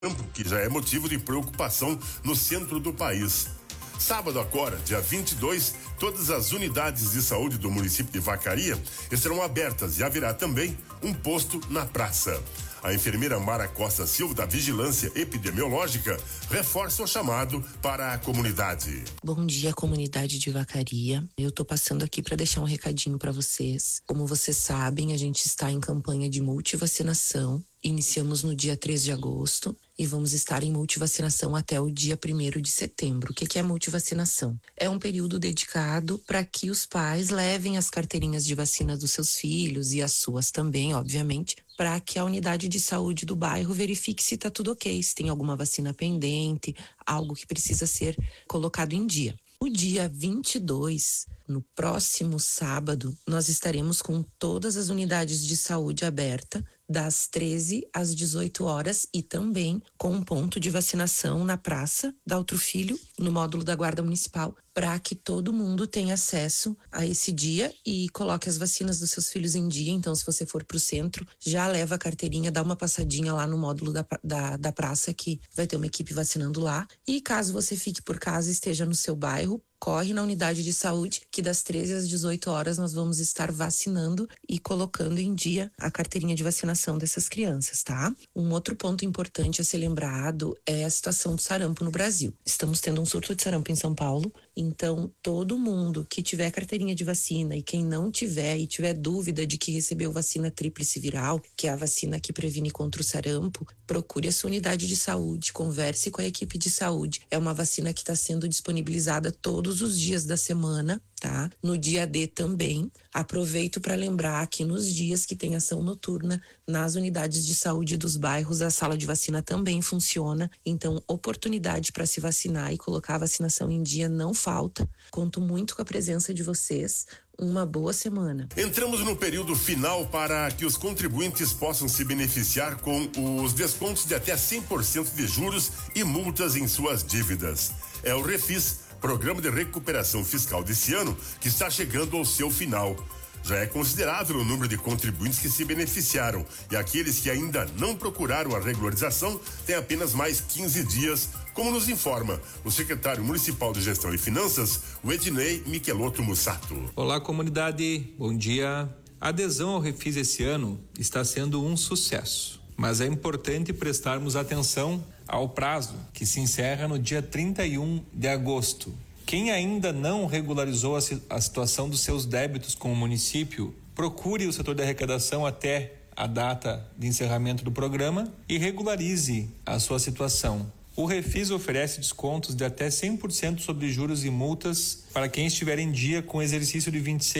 que já é motivo de preocupação no centro do país. Sábado agora, dia 22, todas as unidades de saúde do município de Vacaria estarão abertas e haverá também um posto na praça. A enfermeira Mara Costa Silva, da Vigilância Epidemiológica, reforça o chamado para a comunidade. Bom dia, comunidade de Vacaria. Eu tô passando aqui para deixar um recadinho para vocês. Como vocês sabem, a gente está em campanha de multivacinação. Iniciamos no dia 3 de agosto e vamos estar em multivacinação até o dia 1º de setembro. O que é multivacinação? É um período dedicado para que os pais levem as carteirinhas de vacina dos seus filhos e as suas também, obviamente, para que a unidade de saúde do bairro verifique se está tudo ok, se tem alguma vacina pendente, algo que precisa ser colocado em dia. O dia 22, no próximo sábado, nós estaremos com todas as unidades de saúde aberta das 13 às 18 horas e também com um ponto de vacinação na Praça Daltro Filho, no módulo da Guarda Municipal, para que todo mundo tenha acesso a esse dia e coloque as vacinas dos seus filhos em dia. Então, se você for para o centro, já leva a carteirinha, dá uma passadinha lá no módulo da praça, que vai ter uma equipe vacinando lá. E caso você fique por casa e esteja no seu bairro, corre na unidade de saúde, que das 13 às 18 horas nós vamos estar vacinando e colocando em dia a carteirinha de vacinação dessas crianças, tá? Um outro ponto importante a ser lembrado é a situação do sarampo no Brasil. Estamos tendo um surto de sarampo em São Paulo, então todo mundo que tiver carteirinha de vacina e quem não tiver e tiver dúvida de que recebeu vacina tríplice viral, que é a vacina que previne contra o sarampo, procure a sua unidade de saúde, converse com a equipe de saúde. É uma vacina que está sendo disponibilizada todos os dias da semana, tá? No dia D também. Aproveito para lembrar que nos dias que tem ação noturna, nas unidades de saúde dos bairros, a sala de vacina também funciona. Então, oportunidade para se vacinar e colocar a vacinação em dia não falta. Conto muito com a presença de vocês. Uma boa semana. Entramos no período final para que os contribuintes possam se beneficiar com os descontos de até 100% de juros e multas em suas dívidas. É o Refis, Programa de Recuperação Fiscal desse ano, que está chegando ao seu final. Já é considerável o número de contribuintes que se beneficiaram, e aqueles que ainda não procuraram a regularização têm apenas mais 15 dias, como nos informa o secretário municipal de Gestão e Finanças, o Ednei Michelotto Mussato. Olá, comunidade, bom dia. A adesão ao Refis esse ano está sendo um sucesso, mas é importante prestarmos atenção ao prazo, que se encerra no dia 31 de agosto. Quem ainda não regularizou a situação dos seus débitos com o município, procure o setor de arrecadação até a data de encerramento do programa e regularize a sua situação. O Refis oferece descontos de até 100% sobre juros e multas para quem estiver em dia com o exercício de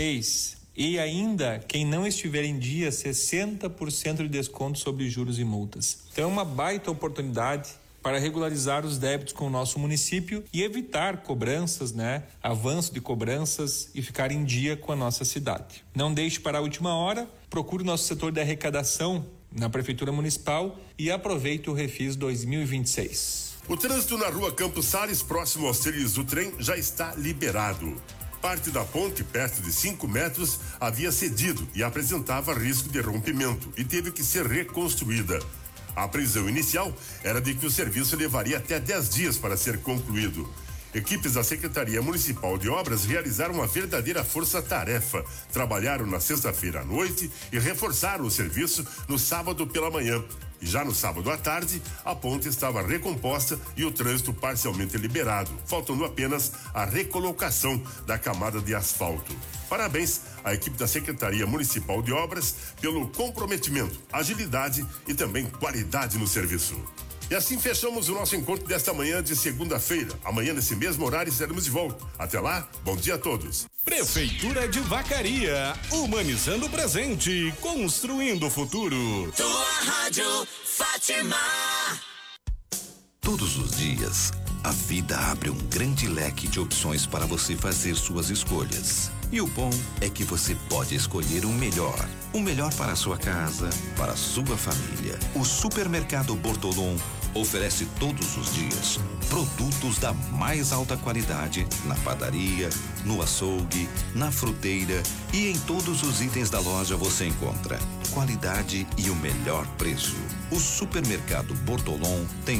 26. E ainda, quem não estiver em dia, 60% de desconto sobre juros e multas. Então é uma baita oportunidade para regularizar os débitos com o nosso município e evitar cobranças, avanço de cobranças e ficar em dia com a nossa cidade. Não deixe para a última hora, procure o nosso setor de arrecadação na Prefeitura Municipal e aproveite o Refis 2026. O trânsito na rua Campos Sales, próximo aos trilhos do trem, já está liberado. Parte da ponte, perto de 5 metros, havia cedido e apresentava risco de rompimento e teve que ser reconstruída. A previsão inicial era de que o serviço levaria até 10 dias para ser concluído. Equipes da Secretaria Municipal de Obras realizaram uma verdadeira força-tarefa. Trabalharam na sexta-feira à noite e reforçaram o serviço no sábado pela manhã. E já no sábado à tarde, a ponte estava recomposta e o trânsito parcialmente liberado, faltando apenas a recolocação da camada de asfalto. Parabéns à equipe da Secretaria Municipal de Obras pelo comprometimento, agilidade e também qualidade no serviço. E assim fechamos o nosso encontro desta manhã de segunda-feira. Amanhã, nesse mesmo horário, estaremos de volta. Até lá, bom dia a todos. Prefeitura de Vacaria, humanizando o presente, construindo o futuro. Tua rádio, Fátima. Todos os dias, a vida abre um grande leque de opções para você fazer suas escolhas. E o bom é que você pode escolher o melhor. O melhor para a sua casa, para a sua família. O Supermercado Bortolom oferece todos os dias produtos da mais alta qualidade na padaria, no açougue, na fruteira e em todos os itens da loja você encontra qualidade e o melhor preço. O supermercado Bortolom tem